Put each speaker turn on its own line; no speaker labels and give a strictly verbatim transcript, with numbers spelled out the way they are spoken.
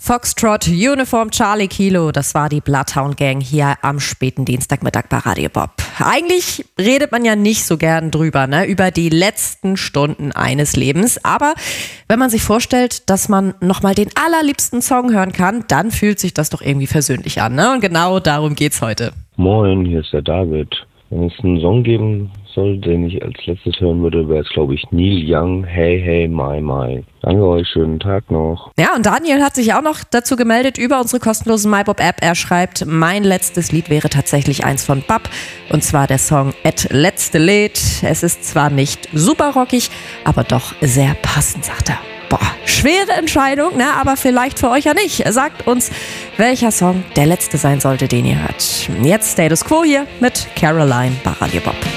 Foxtrot, Uniform Charlie Kilo, das war die Bloodhound Gang hier am späten Dienstagmittag bei Radio Bob. Eigentlich redet man ja nicht so gern drüber, ne, über die letzten Stunden eines Lebens. Aber wenn man sich vorstellt, dass man nochmal den allerliebsten Song hören kann, dann fühlt sich das doch irgendwie versöhnlich an, ne? Und genau darum geht's heute.
Moin, hier ist der David. Wenn es einen Song geben soll, den ich als letztes hören würde, wäre es, glaube ich, Neil Young, Hey Hey My My. Danke euch, schönen Tag noch.
Ja, und Daniel hat sich auch noch dazu gemeldet über unsere kostenlose MyBob-App. Er schreibt, mein letztes Lied wäre tatsächlich eins von Bab, und zwar der Song Et Letzte Lied. Es ist zwar nicht super rockig, aber doch sehr passend, sagt er. Boah, schwere Entscheidung, ne? Aber vielleicht für euch ja nicht. Sagt uns, welcher Song der letzte sein sollte, den ihr hört. Jetzt Status Quo hier mit Caroline bei Radio Bob.